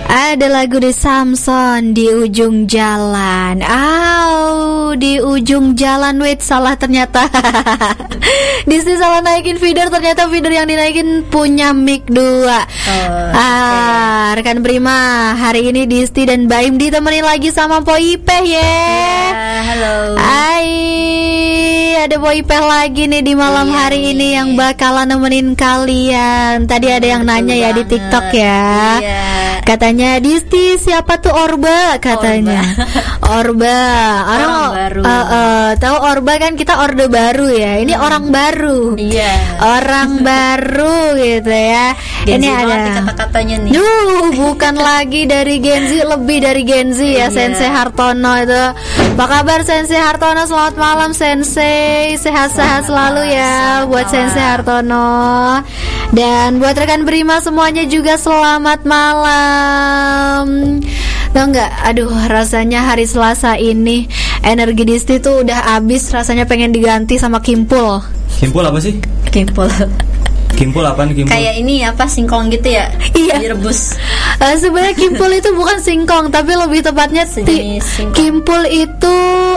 Ada lagu di Samson, Di Ujung Jalan. Di ujung jalan. Wait, salah ternyata. Disti salah naikin feeder. Ternyata feeder yang dinaikin punya mic 2. Okay. Rekan Prima, hari ini Disti dan Baim ditemenin lagi sama Po Ipeh halo. Ada Po Ipeh lagi nih di malam hari ini yang bakalan nemenin kalian. Tadi ada yang nanya ya di TikTok ya. Katanya, Disti siapa tuh Orba? Katanya Orba. Orang baru. Tahu Orba kan, kita orde baru ya. Ini orang baru. Orang baru gitu ya. Gen Z ini ada kata-katanya nih. Bukan lagi dari Gen Z, lebih dari Gen Z ya. Sensei Hartono itu. Apa kabar Sensei Hartono? Selamat malam Sensei. Sehat-sehat selalu ya buat Sensei Hartono. Dan buat rekan Prima semuanya juga selamat malam. Tau nggak? Aduh, rasanya hari Selasa ini energi Disti tuh udah habis. Rasanya pengen diganti sama Kimpul. Kimpul apa sih? Kimpul apaan Kimpul? Kayak ini apa, singkong gitu ya? Iya. Direbus. Sebenarnya Kimpul itu bukan singkong, tapi lebih tepatnya Kimpul itu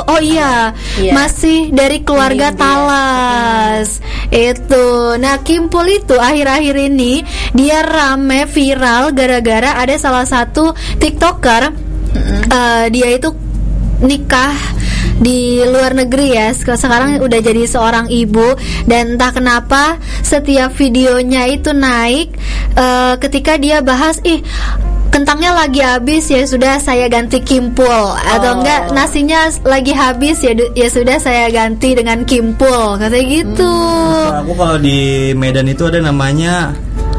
masih dari keluarga Talas. Itu. Nah, Kimpul itu akhir-akhir ini dia rame viral gara-gara ada salah satu TikToker. Dia itu nikah di luar negeri ya. Sekarang udah jadi seorang ibu. Dan entah kenapa setiap videonya itu naik ketika dia bahas, kentangnya lagi habis, ya sudah saya ganti Kimpul. Atau enggak, nasinya lagi habis, ya sudah saya ganti dengan Kimpul. Katanya gitu. Aku kalau di Medan itu ada namanya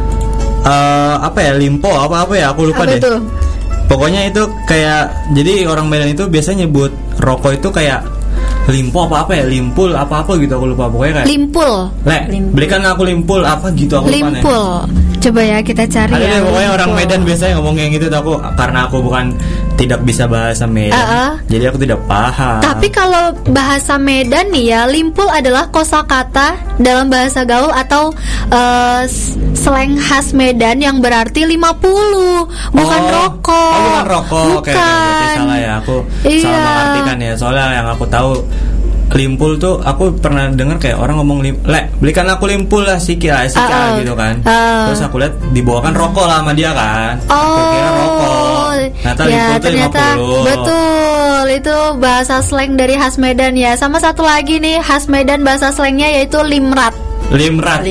Limpo apa ya, aku lupa deh. Itu? Pokoknya itu kayak, jadi orang Medan itu biasanya nyebut rokok itu kayak Limpo apa limpul apa gitu, aku lupa. Pokoknya kayak Limpul. Belikan aku limpul apa gitu, aku lupa. Limpul. Coba ya kita cari. Ada deh pokoknya orang Medan biasanya ngomong yang gitu. Aku karena aku bukan tidak bisa bahasa Medan, jadi aku tidak paham. Tapi kalau bahasa Medan nih ya, limpul adalah kosakata dalam bahasa gaul atau slang khas Medan yang berarti 50, bukan rokok. Bukan rokok. Oke, berarti salah ya, aku salah mengartikan ya. Soalnya yang aku tahu limpul tuh, aku pernah dengar kayak orang ngomong belikan aku limpul lah, sikil gitu kan. Terus aku lihat dibawakan rokok lah sama dia kan. Aku kira rokok. Ternyata limpul tuh 50. Betul, itu bahasa slang dari khas Medan ya. Sama satu lagi nih khas Medan bahasa slangnya yaitu limrat. 500.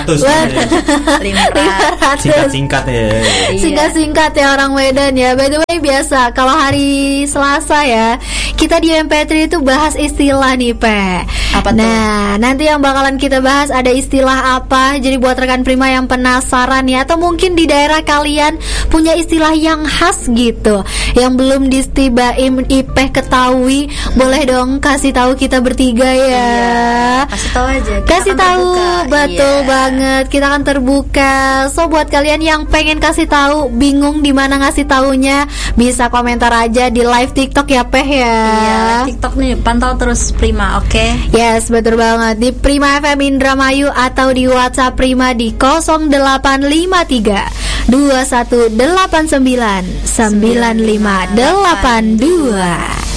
Singkat-singkat ya. Singkat-singkat ya orang Medan ya. By the way, biasa kalau hari Selasa ya, kita di MP3 itu bahas istilah nih, Pe. Apa tuh? Nah, nanti yang bakalan kita bahas ada istilah apa. Jadi buat rekan Prima yang penasaran ya, atau mungkin di daerah kalian punya istilah yang khas gitu, yang belum Disti, Baim, Ipeh ketahui, boleh dong kasih tahu kita bertiga ya. Kasih tahu aja. Kasih tahu. Betul banget, kita akan terbuka. So buat kalian yang pengen kasih tahu, bingung di mana ngasih taunya, bisa komentar aja di live TikTok ya, Peh ya. Iya, TikTok nih pantau terus Prima, oke? Yes, betul banget. Di Prima FM Indramayu atau di WhatsApp Prima di 0853 2189 9582.